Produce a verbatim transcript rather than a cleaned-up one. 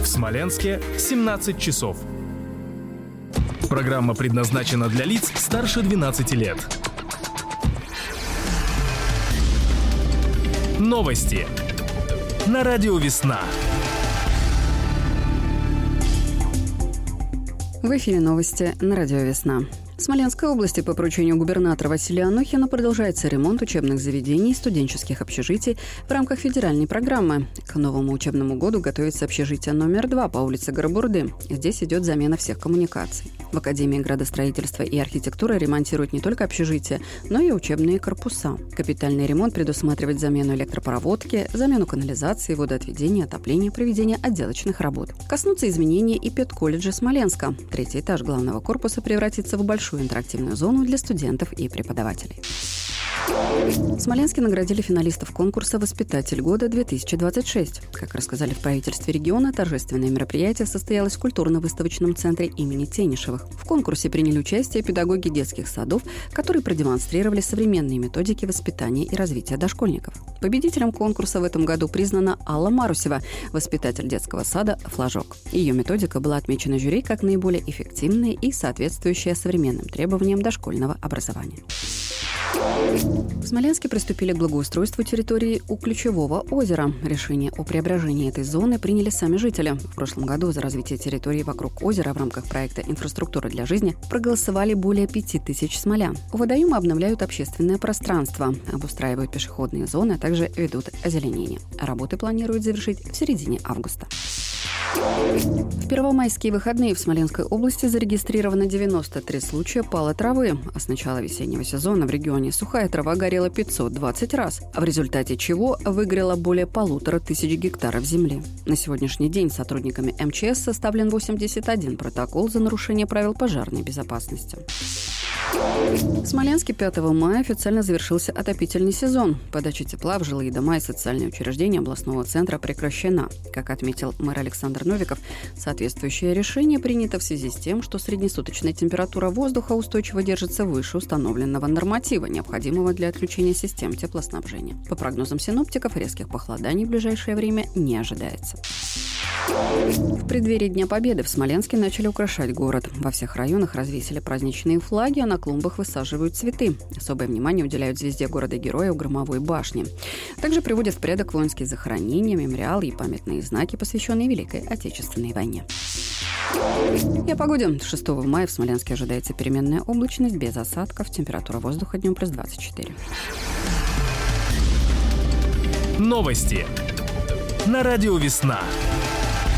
Смоленске семнадцать часов. Программа предназначена для лиц старше двенадцати лет. Новости на радио «Весна». В эфире новости на радио «Весна». В Смоленской области по поручению губернатора Василия Анохина продолжается ремонт учебных заведений и студенческих общежитий в рамках федеральной программы. К новому учебному году готовится общежитие номер два по улице Горобурды. Здесь идет замена всех коммуникаций. В Академии градостроительства и архитектуры ремонтируют не только общежития, но и учебные корпуса. Капитальный ремонт предусматривает замену электропроводки, замену канализации, водоотведения, отопления, проведение отделочных работ. Коснутся изменения и педколледжа Смоленска. Третий этаж главного корпуса превратится в большую интерактивную зону для студентов и преподавателей. В Смоленске наградили финалистов конкурса «Воспитатель года-две тысячи двадцать шесть». Как рассказали в правительстве региона, торжественное мероприятие состоялось в культурно-выставочном центре имени Тенишевых. В конкурсе приняли участие педагоги детских садов, которые продемонстрировали современные методики воспитания и развития дошкольников. Победителем конкурса в этом году признана Алла Марусева, воспитатель детского сада «Флажок». Ее методика была отмечена жюри как наиболее эффективная и соответствующая современным требованиям дошкольного образования. В Смоленске приступили к благоустройству территории у Ключевого озера. Решение о преображении этой зоны приняли сами жители. В прошлом году за развитие территории вокруг озера в рамках проекта «Инфраструктура для жизни» проголосовали более пяти тысяч смолян. У водоема обновляют общественное пространство, обустраивают пешеходные зоны, а также ведут озеленение. Работы планируют завершить в середине августа. В первомайские выходные в Смоленской области зарегистрировано девяносто три случая пала травы, а с начала весеннего сезона в регионе сухая трава горела пятьсот двадцать раз, в результате чего выгорело более полутора тысяч гектаров земли. На сегодняшний день сотрудниками эм че эс составлен восемьдесят один протокол за нарушение правил пожарной безопасности. В Смоленске пятого мая официально завершился отопительный сезон. Подача тепла в жилые дома и социальные учреждения областного центра прекращена. Как отметил мэр Александр Новиков, соответствующее решение принято в связи с тем, что среднесуточная температура воздуха устойчиво держится выше установленного норматива, необходимого для отключения систем теплоснабжения. По прогнозам синоптиков, резких похолоданий в ближайшее время не ожидается. В преддверии Дня Победы в Смоленске начали украшать город. Во всех районах развесили праздничные флаги, а на клумбах высаживают цветы. Особое внимание уделяют звезде города-героя у Громовой башни. Также приводят в порядок воинские захоронения, мемориалы и памятные знаки, посвященные Великой Отечественной войне. И о погоде. шестого мая в Смоленске ожидается переменная облачность, без осадков. Температура воздуха днем плюс двадцать четыре. Новости на радио «Весна».